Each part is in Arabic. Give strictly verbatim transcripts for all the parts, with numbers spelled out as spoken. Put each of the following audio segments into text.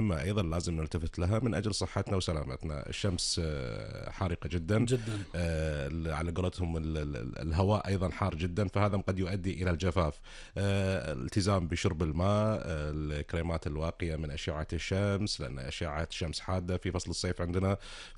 مهمة أيضا لازم نلتفت لها من أجل صحتنا وسلامتنا. الشمس حارقة جدا جدا آه على قولتهم الهواء أيضا حار جدا، فهذا قد يؤدي إلى الجفاف. آه الالتزام بشرب الماء، آه الكريمات الواقية من أشعة الشمس، لأن أشعة الشمس حادة في فصل الصيف عندنا.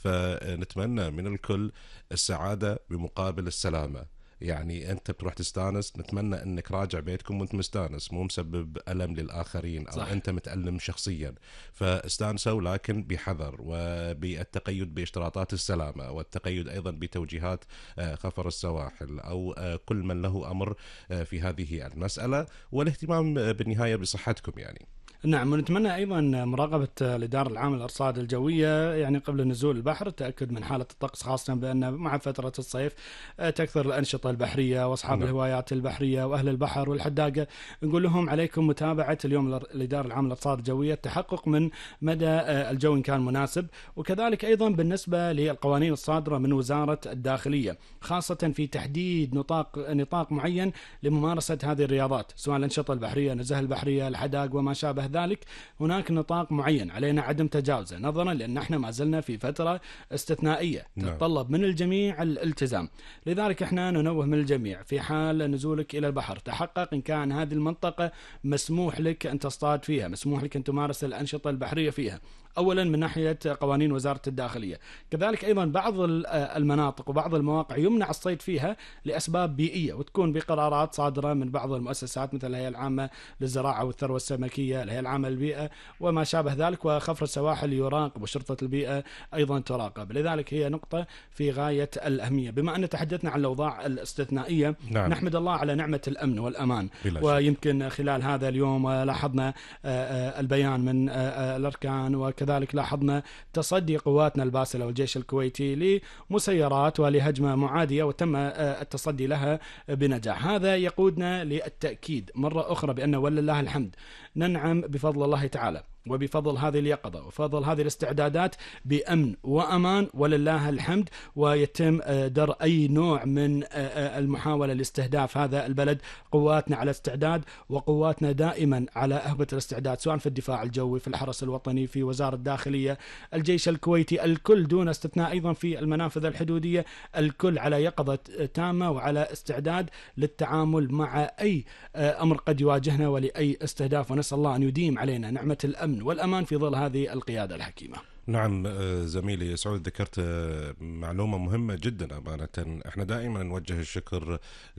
فنتمنى من الكل السعادة بمقابل السلامة. يعني أنت بتروح تستانس، نتمنى أنك راجع بيتكم وأنت مستانس، مو مسبب ألم للآخرين أو صح. أنت متألم شخصيا. فاستانسوا لكن بحذر وبالتقيد باشتراطات السلامة، والتقيد أيضا بتوجيهات خفر السواحل أو كل من له أمر في هذه المسألة، والاهتمام بالنهاية بصحتكم يعني. نعم، ونتمنى أيضا مراقبة الإدارة العامة للأرصاد الجوية يعني قبل نزول البحر، التأكد من حالة الطقس، خاصة بأن مع فترة الصيف تكثر الأنشطة البحرية وأصحاب نعم. الهوايات البحرية وأهل البحر والحداقة، نقول لهم عليكم متابعة اليوم الإدارة العامة للأرصاد الجوية، التحقق من مدى الجو إن كان مناسب، وكذلك أيضا بالنسبة للقوانين الصادرة من وزارة الداخلية، خاصة في تحديد نطاق نطاق معين لممارسة هذه الرياضات، سواء الأنشطة البحرية، النزهة البحرية، الحدائق وما شابه ذلك. هناك نطاق معين علينا عدم تجاوزه، نظرا لأن احنا ما زلنا في فترة استثنائية تتطلب من الجميع الالتزام. لذلك احنا ننوه من الجميع في حال نزولك إلى البحر تحقق إن كان هذه المنطقة مسموح لك أن تصطاد فيها، مسموح لك أن تمارس الأنشطة البحرية فيها، أولا من ناحية قوانين وزارة الداخلية. كذلك أيضا بعض المناطق وبعض المواقع يمنع الصيد فيها لأسباب بيئية، وتكون بقرارات صادرة من بعض المؤسسات مثل الهيئة العامة للزراعة والثروة السمكية، الهيئة العامة للبيئة وما شابه ذلك، وخفر السواحل يراقب وشرطة البيئة أيضا تراقب. لذلك هي نقطة في غاية الأهمية. بما أن تحدثنا عن الأوضاع الاستثنائية، نعم. نحمد الله على نعمة الأمن والأمان، ويمكن خلال هذا اليوم لاحظنا البيان من الأركان، وكذلك لاحظنا تصدي قواتنا الباسلة والجيش الكويتي لمسيرات ولهجمة معادية، وتم التصدي لها بنجاح. هذا يقودنا للتأكيد مرة أخرى بأن ولله الحمد ننعم بفضل الله تعالى وبفضل هذه اليقظة وفضل هذه الاستعدادات بأمن وأمان ولله الحمد، ويتم در أي نوع من المحاولة لاستهداف هذا البلد. قواتنا على استعداد، وقواتنا دائما على أهبة الاستعداد، سواء في الدفاع الجوي، في الحرس الوطني، في وزارة الداخلية، الجيش الكويتي، الكل دون استثناء، أيضا في المنافذ الحدودية، الكل على يقظة تامة وعلى استعداد للتعامل مع أي أمر قد يواجهنا ولأي استهداف، ونسأل الله أن يديم علينا نعمة الأمن والأمان في ظل هذه القيادة الحكيمة. نعم زميلي سعود، ذكرت معلومة مهمة جدا أمانة. احنا دائما نوجه الشكر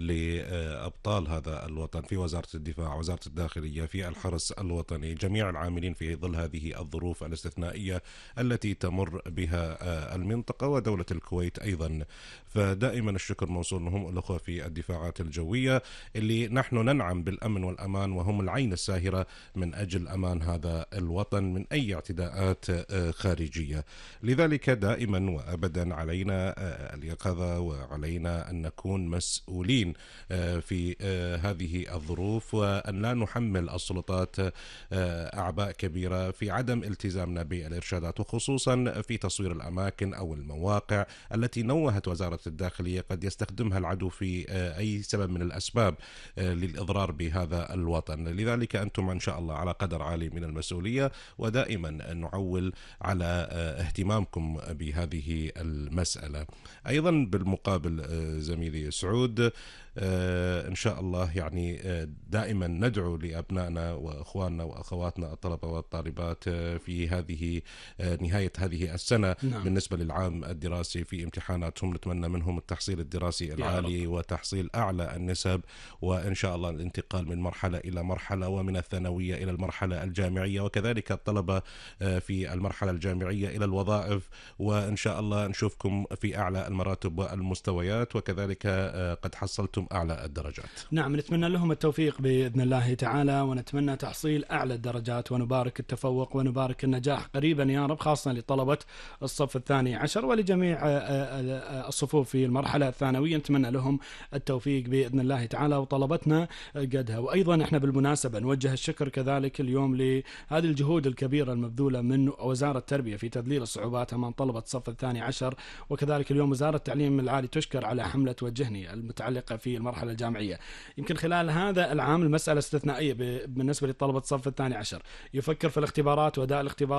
لأبطال هذا الوطن في وزارة الدفاع، وزارة الداخلية، في الحرس الوطني، جميع العاملين في ظل هذه الظروف الاستثنائية التي تمر بها المنطقة ودولة الكويت أيضا. فدائما الشكر موصول لهم، الأخوة في الدفاعات الجوية اللي نحن ننعم بالأمن والأمان، وهم العين الساهرة من أجل أمان هذا الوطن من أي اعتداءات خارجية خارجية. لذلك دائما وأبدا علينا اليقظة، وعلينا أن نكون مسؤولين في هذه الظروف، وأن لا نحمل السلطات أعباء كبيرة في عدم التزامنا بالإرشادات، وخصوصا في تصوير الأماكن أو المواقع التي نوهت وزارة الداخلية قد يستخدمها العدو في أي سبب من الأسباب للإضرار بهذا الوطن. لذلك أنتم إن شاء الله على قدر عالي من المسؤولية، ودائما نعول على اهتمامكم بهذه المسألة. أيضا بالمقابل زميلي سعود، إن شاء الله يعني دائما ندعو لأبنائنا وأخواننا وأخواتنا الطلبة والطالبات في هذه نهاية هذه السنة، نعم. بالنسبة للعام الدراسي في امتحاناتهم، نتمنى منهم التحصيل الدراسي العالي وتحصيل أعلى النسب، وإن شاء الله الانتقال من مرحلة إلى مرحلة، ومن الثانوية إلى المرحلة الجامعية، وكذلك الطلبة في المرحلة الجامعية إلى الوظائف، وإن شاء الله نشوفكم في أعلى المراتب والمستويات، وكذلك قد حصلتم أعلى الدرجات. نعم، نتمنى لهم التوفيق بإذن الله تعالى، ونتمنى تحصيل أعلى الدرجات، ونبارك التفوق ونبارك النجاح قريبا يا رب، خاصة لطلبة الصف الثاني عشر ولجميع الصفوف في المرحلة الثانوية، نتمنى لهم التوفيق بإذن الله تعالى، وطلبتنا قدها. وأيضا احنا بالمناسبة نوجه الشكر كذلك اليوم لهذه الجهود الكبيرة المبذولة من وزارة التربية في تذليل الصعوبات أمام طلبة الصف الثاني عشر، وكذلك اليوم وزارة التعليم العالي تشكر على حملة وجهني المتعلقة في المرحلة الجامعية. يمكن خلال هذا العام المسألة استثنائية بالنسبة لطلبة الصف الثاني عشر، يفكر في الاختبارات وأداء الاختبارات